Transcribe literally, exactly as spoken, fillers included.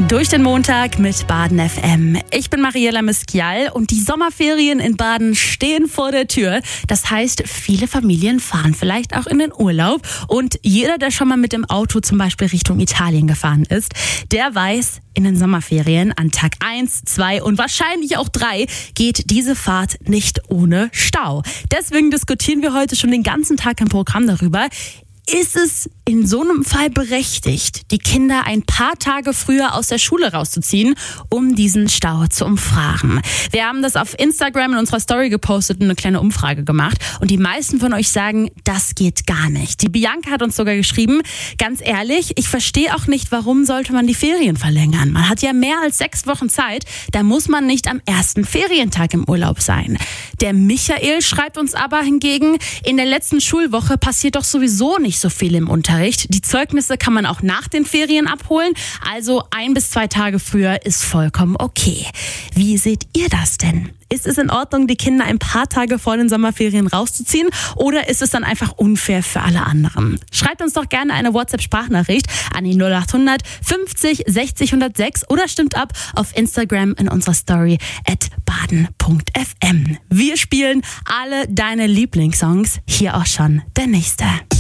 Durch den Montag mit Baden F M. Ich bin Mariella Miskial und die Sommerferien in Baden stehen vor der Tür. Das heißt, viele Familien fahren vielleicht auch in den Urlaub. Und jeder, der schon mal mit dem Auto zum Beispiel Richtung Italien gefahren ist, der weiß, in den Sommerferien an Tag eins, zwei und wahrscheinlich auch drei geht diese Fahrt nicht ohne Stau. Deswegen diskutieren wir heute schon den ganzen Tag im Programm darüber. Ist es in so einem Fall berechtigt, die Kinder ein paar Tage früher aus der Schule rauszuziehen, um diesen Stau zu umfahren? Wir haben das auf Instagram in unserer Story gepostet und eine kleine Umfrage gemacht. Und die meisten von euch sagen, das geht gar nicht. Die Bianca hat uns sogar geschrieben, ganz ehrlich, ich verstehe auch nicht, warum sollte man die Ferien verlängern? Man hat ja mehr als sechs Wochen Zeit, da muss man nicht am ersten Ferientag im Urlaub sein. Der Michael schreibt uns aber hingegen, in der letzten Schulwoche passiert doch sowieso nicht so viel im Unterricht. Die Zeugnisse kann man auch nach den Ferien abholen, also ein bis zwei Tage früher ist vollkommen okay. Wie seht ihr das denn? Ist es in Ordnung, die Kinder ein paar Tage vor den Sommerferien rauszuziehen oder ist es dann einfach unfair für alle anderen? Schreibt uns doch gerne eine WhatsApp-Sprachnachricht an die null acht hundert fünfzig sechzig hundertsechs oder stimmt ab auf Instagram in unserer Story at baden punkt f m. Wir spielen alle deine Lieblingssongs. Hier auch schon der nächste.